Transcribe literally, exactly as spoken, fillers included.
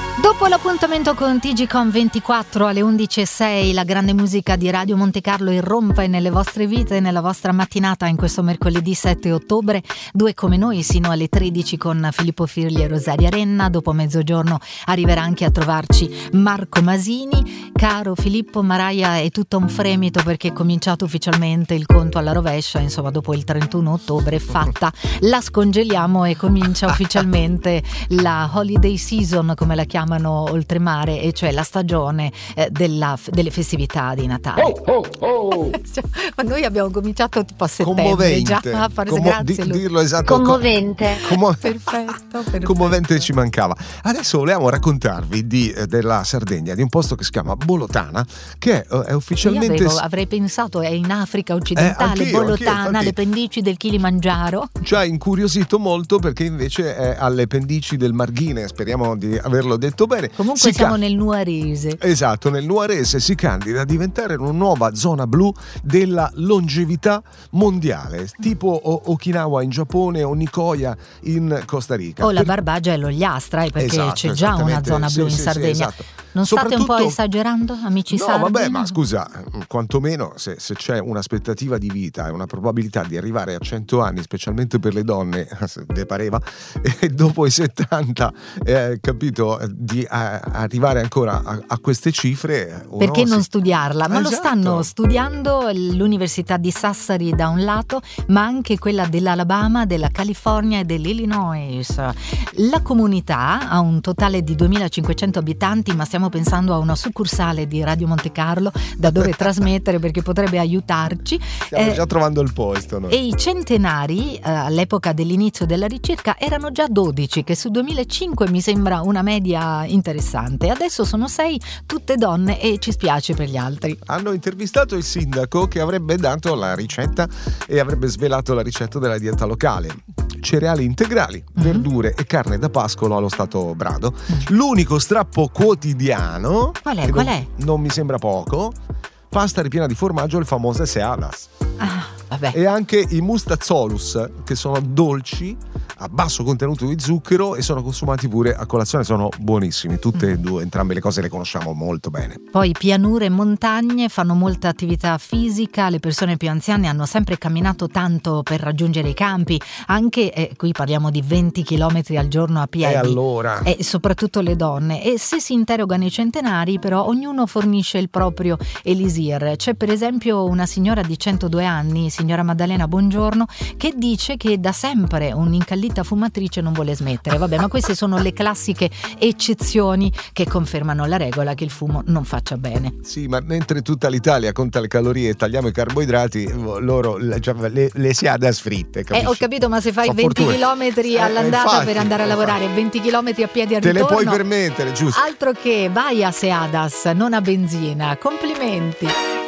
Dopo l'appuntamento con T G con ventiquattro alle undici e sei, la grande musica di Radio Monte Carlo irrompe nelle vostre vite, nella vostra mattinata in questo mercoledì sette ottobre, due come noi sino alle tredici con Filippo Firli e Rosaria Renna. Dopo mezzogiorno arriverà anche a trovarci Marco Masini. Caro Filippo, Maraia è tutto un fremito perché è cominciato ufficialmente il conto alla rovescia, insomma dopo il trentuno ottobre è fatta, la scongeliamo e comincia ufficialmente la holiday season, come la chiamano oltremare, e cioè la stagione eh, della, delle festività di Natale. Oh, oh, oh. Ma noi abbiamo cominciato tipo a settembre commovente già a fare Commo- grazie di, dirlo esatto commovente commo- perfetto, perfetto commovente ci mancava. Adesso volevamo raccontarvi di, eh, della Sardegna, di un posto che si chiama Bolotana, che è, è ufficialmente Io avevo, avrei pensato è in Africa occidentale, eh, anch'io, Bolotana, anch'io, le pendici del Kilimangiaro. ci ha incuriosito molto perché invece è alle pendici del Marghine, speriamo di averlo detto bene. Comunque si siamo can- nel Nuarese. Esatto, nel Nuarese si candida a diventare una nuova zona blu della longevità mondiale, tipo o- Okinawa in Giappone o Nicoya in Costa Rica. O la Per- Barbagia e l'Ogliastra, eh, perché Esatto, c'è già una esattamente. zona blu Sì, in sì, Sardegna. sì, esatto. Non state un po' Soprattutto- esagerando, amici No, sardi? vabbè, ma scusa, quantomeno se, se c'è un'aspettativa di vita e una probabilità di arrivare a cento anni, specialmente per le donne, se ne pareva, e dopo i settanta, eh, capito, di a, arrivare ancora a, a queste cifre. uno Perché non si- studiarla? Ma Esatto. lo stanno studiando l'Università di Sassari da un lato, ma anche quella dell'Alabama, della California e dell'Illinois. La comunità ha un totale di duemilacinquecento abitanti, ma stiamo pensando a una succursale di Radio Monte Carlo da dove trasmettere, perché potrebbe aiutarci. Stiamo Eh, già trovando il posto. No? E i centenari, eh, all'epoca dell'inizio della ricerca, erano già dodici, che su duemilacinque mi sembra una media interessante. Adesso sono sei, tutte donne, e ci spiace per gli altri. Hanno intervistato il sindaco che avrebbe dato la ricetta e avrebbe svelato la ricetta della dieta locale. Cereali integrali, Mhm. verdure e carne da pascolo allo stato brado. L'unico strappo quotidiano, Qual è? che Qual non, è? non mi sembra poco, pasta ripiena di formaggio, il famoso seadas. Ah, vabbè. E anche i mustazzolus, che sono dolci a basso contenuto di zucchero e sono consumati pure a colazione, sono buonissimi. Tutte e due, entrambe le cose le conosciamo molto bene. Poi pianure e montagne, fanno molta attività fisica, le persone più anziane hanno sempre camminato tanto per raggiungere i campi, anche, eh, qui parliamo di venti chilometri al giorno a piedi. E allora? E soprattutto le donne. E se si interrogano i centenari, però ognuno fornisce il proprio elisir. C'è per esempio una signora di centodue anni, signora Maddalena Buongiorno, che dice che da sempre un'incallita fumatrice non vuole smettere. Vabbè, ma queste sono le classiche eccezioni che confermano la regola che il fumo non faccia bene. Sì, ma mentre tutta l'Italia conta le calorie e tagliamo i carboidrati, loro cioè, le, le seadas fritte, capisci? Eh, ho capito, ma se fai Sono venti fortune. chilometri Eh, all'andata infatti, per andare a lavorare, venti chilometri a piedi al te le ritorno, puoi permettere, giusto? altro che vai a Seadas, non a benzina. Complimenti.